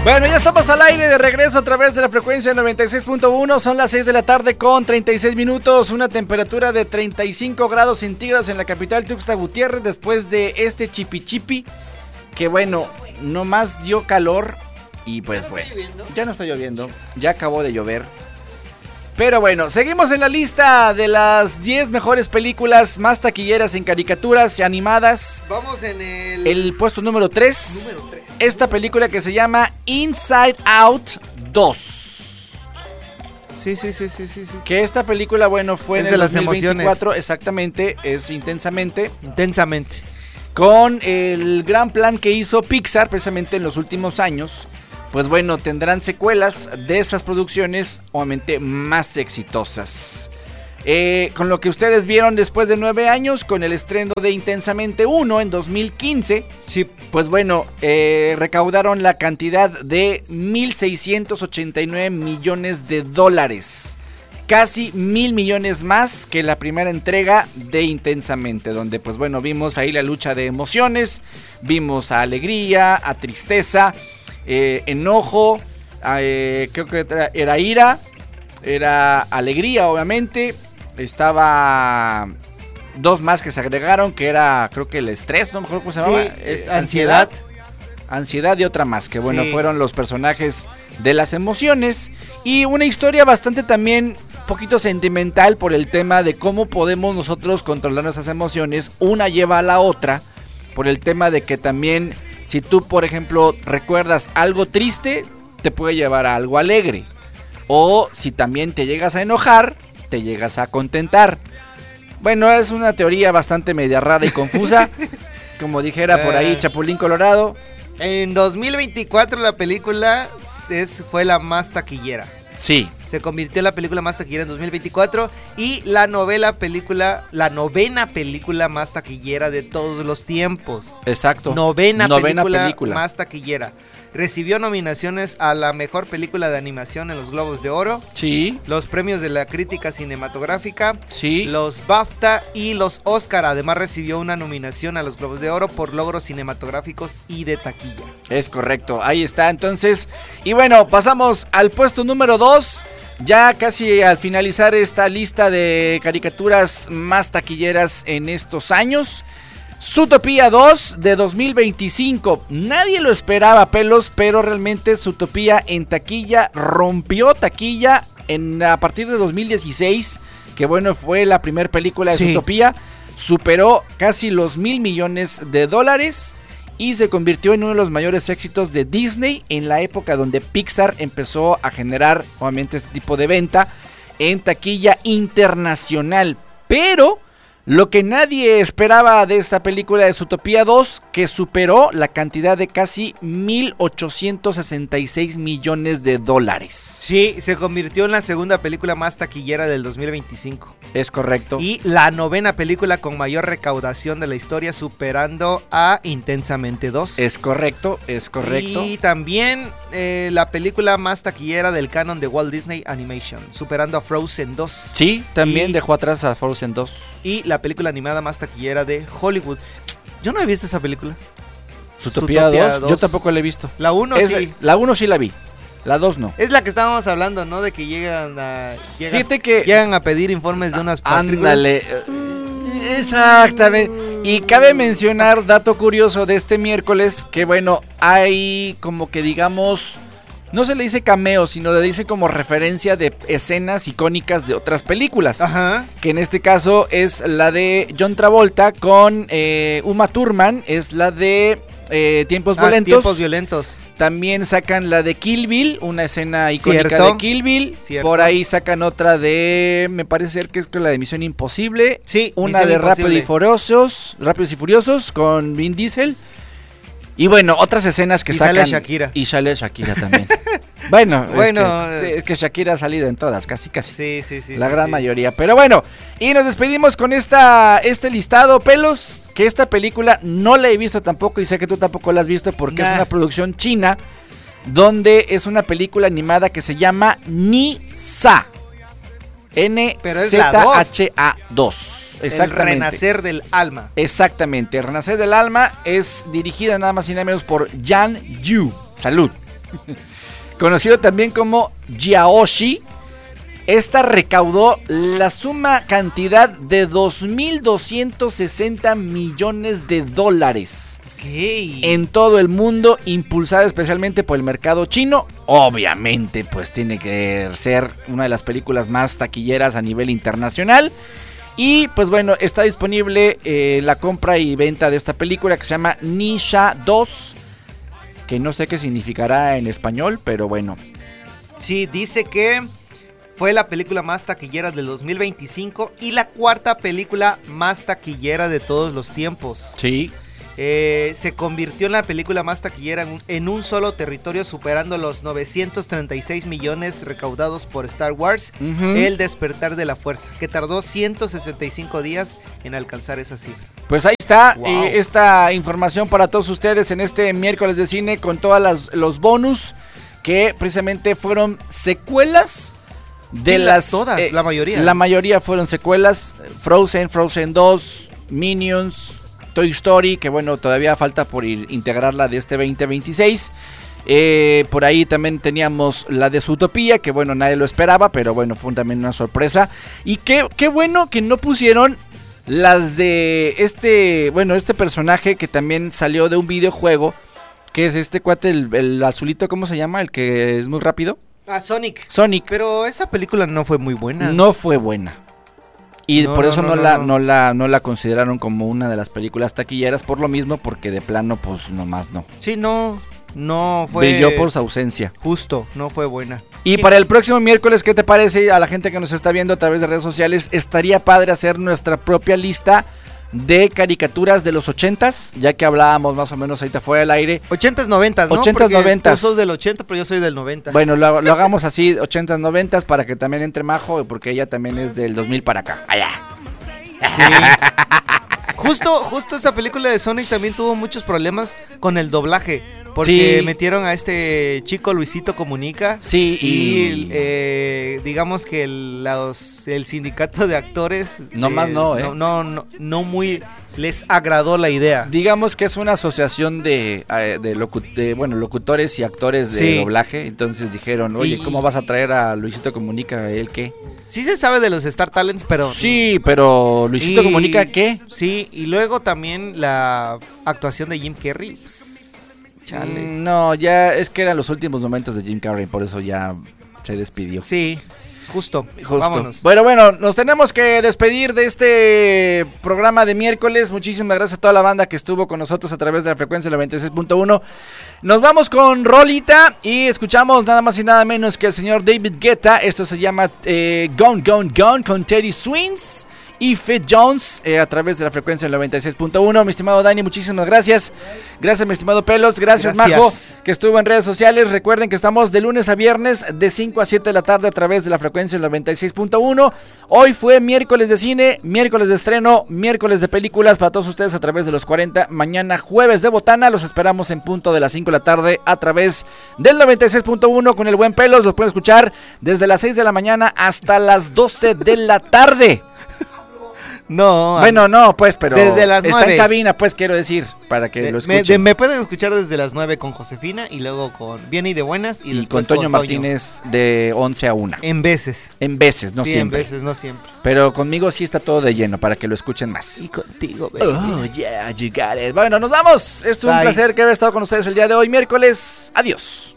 Bueno, ya estamos al aire de regreso a través de la frecuencia 96.1. Son las 6 de la tarde con 36 minutos. Una temperatura de 35 grados centígrados en la capital Tuxtla Gutiérrez. Después de este chipi que bueno, nomás dio calor. Y pues bueno, ya no está lloviendo. Ya acabó de llover. Pero bueno, seguimos en la lista de las 10 mejores películas más taquilleras en caricaturas animadas. Vamos en el puesto número 3. Esta película que se llama Inside Out 2. Sí. Que esta película, bueno, fue es en el de las 2024, emociones. Exactamente, es Intensamente. Con el gran plan que hizo Pixar precisamente en los últimos años. Pues bueno, tendrán secuelas de esas producciones, obviamente más exitosas. Con lo que ustedes vieron después de 9 años, con el estreno de Intensamente 1 en 2015, sí. Pues bueno, recaudaron la cantidad de 1.689 millones de dólares. Casi 1.000 millones más que la primera entrega de Intensamente, donde pues bueno, vimos ahí la lucha de emociones, vimos a alegría, a tristeza, enojo, creo que era ira, era alegría obviamente, estaba dos más que se agregaron, que era creo que el estrés, no me acuerdo cómo se llamaba, ansiedad y otra más, que bueno, fueron los personajes de las emociones, y una historia bastante también poquito sentimental por el tema de cómo podemos nosotros controlar nuestras emociones, una lleva a la otra, por el tema de que también si tú, por ejemplo, recuerdas algo triste, te puede llevar a algo alegre. O si también te llegas a enojar, te llegas a contentar. Bueno, es una teoría bastante media rara y confusa. Como dijera por ahí Chapulín Colorado. En 2024 la película fue la más taquillera. Sí. Se convirtió en la película más taquillera en 2024 y la novena película más taquillera de todos los tiempos. Exacto. Novena película más taquillera. Recibió nominaciones a la mejor película de animación en los Globos de Oro. Sí. Los premios de la crítica cinematográfica. Sí. Los BAFTA y los Oscar. Además recibió una nominación a los Globos de Oro por logros cinematográficos y de taquilla. Es correcto, ahí está entonces. Y bueno, pasamos al puesto número 2. Ya casi al finalizar esta lista de caricaturas más taquilleras en estos años. Zootopia 2 de 2025. Nadie lo esperaba, pelos, pero realmente Zootopia en taquilla rompió taquilla a partir de 2016, que bueno, fue la primera película de Zootopia. Superó casi los 1.000 millones de dólares y se convirtió en uno de los mayores éxitos de Disney en la época donde Pixar empezó a generar obviamente este tipo de venta en taquilla internacional. Pero lo que nadie esperaba de esta película de Zootopia 2, que superó la cantidad de casi 1.866 millones de dólares. Sí, se convirtió en la segunda película más taquillera del 2025. Es correcto. Y la novena película con mayor recaudación de la historia, superando a Intensamente 2. Es correcto. Y también la película más taquillera del canon de Walt Disney Animation, superando a Frozen 2. Sí, también dejó atrás a Frozen 2. Y la película animada más taquillera de Hollywood. Yo no he visto esa película. Zootopia 2, yo tampoco la he visto. La 1 sí. La 1 sí la vi, la 2 no. Es la que estábamos hablando, ¿no? De que llegan a pedir informes de unas partículas. Ándale. Exactamente. Y cabe mencionar, dato curioso de este miércoles, que bueno, hay como que digamos, no se le dice cameo, sino le dice como referencia de escenas icónicas de otras películas. Ajá. Que en este caso es la de John Travolta con Uma Thurman, es la de Tiempos Violentos. También sacan la de Kill Bill, una escena icónica de Kill Bill. Cierto. Por ahí sacan otra de, me parece ser que es la de Misión Imposible. Sí, una de Rápidos y Furiosos con Vin Diesel. Y bueno, otras escenas que sacan. Sale Shakira. Y sale Shakira también. Bueno, es que Shakira ha salido en todas, casi. Sí. La gran mayoría. Pero bueno, y nos despedimos con este listado, pelos. Que esta película no la he visto tampoco y sé que tú tampoco la has visto porque es una producción china. Donde es una película animada que se llama Ni-Za. N-Z-H-A 2. Exactamente. El Renacer del Alma. Exactamente. El Renacer del Alma es dirigida nada más y nada menos por Yang Yu. Salud. conocido también como Yaoshi. Esta recaudó la suma cantidad de 2.260 millones de dólares. En todo el mundo, impulsada especialmente por el mercado chino. Obviamente, pues tiene que ser una de las películas más taquilleras a nivel internacional. Y pues bueno, está disponible la compra y venta de esta película que se llama Nisha 2, que no sé qué significará en español, pero bueno. Sí, dice que fue la película más taquillera del 2025 y la cuarta película más taquillera de todos los tiempos. Sí. Se convirtió en la película más taquillera en un solo territorio, superando los 936 millones recaudados por Star Wars, El Despertar de la Fuerza, que tardó 165 días en alcanzar esa cifra. Pues ahí está, wow. Esta información para todos ustedes en este miércoles de cine con todos los bonus que precisamente fueron secuelas de todas, la mayoría. La mayoría fueron secuelas. Frozen 2, Minions, Toy Story, que bueno, todavía falta por integrarla de este 2026. Por ahí también teníamos la de Zootopia, que bueno, nadie lo esperaba, pero bueno, fue también una sorpresa. Y qué bueno que no pusieron las de este personaje que también salió de un videojuego, que es este cuate, el azulito, ¿cómo se llama? El que es muy rápido. Sonic. Pero esa película no fue muy buena. No fue buena. Y por eso no la consideraron como una de las películas taquilleras, por lo mismo, porque de plano, pues nomás no. Sí, no fue... Brilló por su ausencia. Justo, no fue buena. Y para el próximo miércoles, ¿qué te parece? A la gente que nos está viendo a través de redes sociales, estaría padre hacer nuestra propia lista de caricaturas de los 80s, ya que hablábamos más o menos ahorita fuera del aire. 80s, 90s, ¿no? 80s, 90s. Tú sos del 80, pero yo soy del 90. Bueno, lo hagamos así, 80s, 90s, para que también entre Majo, porque ella también es del 2000 para acá. Allá. Sí. Justo esa película de Sonic también tuvo muchos problemas con el doblaje. Porque metieron a este chico Luisito Comunica. Sí, y digamos que el sindicato de actores no muy les agradó la idea. Digamos que es una asociación de locutores y actores de doblaje. Entonces dijeron, oye, ¿cómo vas a traer a Luisito Comunica? ¿Él qué? Sí se sabe de los Star Talents, pero... Sí, pero Luisito Comunica, ¿qué? Sí, y luego también la actuación de Jim Carrey. Chale. No, ya es que eran los últimos momentos de Jim Carrey, por eso ya se despidió. Sí, justo. Vámonos. Bueno, nos tenemos que despedir de este programa de miércoles. Muchísimas gracias a toda la banda que estuvo con nosotros a través de la frecuencia 96.1. Nos vamos con rolita y escuchamos nada más y nada menos que el señor David Guetta. Esto se llama Gone, Gone, Gone con Teddy Swims y Fit Jones a través de la frecuencia del 96.1. Mi estimado Dani, muchísimas gracias. Gracias, mi estimado Pelos. Gracias, Majo, que estuvo en redes sociales. Recuerden que estamos de lunes a viernes de 5 a 7 de la tarde a través de la frecuencia del 96.1. Hoy fue miércoles de cine, miércoles de estreno, miércoles de películas para todos ustedes a través de los 40. Mañana jueves de botana. Los esperamos en punto de las 5 de la tarde a través del 96.1 con el buen Pelos. Los pueden escuchar desde las 6 de la mañana hasta las 12 de la tarde. No. Bueno, no, pues, pero desde las 9. Está en cabina, pues, quiero decir, para que lo escuchen. Me pueden escuchar desde las 9 con Josefina y luego con Viene y de Buenas y con Toño Martínez de 11 a 1. En veces, no sí, siempre. En veces, no siempre. Pero conmigo sí está todo de lleno para que lo escuchen más. Y contigo, baby. Oh, yeah, you got it. Bueno, nos vamos. Es un placer que haber estado con ustedes el día de hoy, miércoles. Adiós.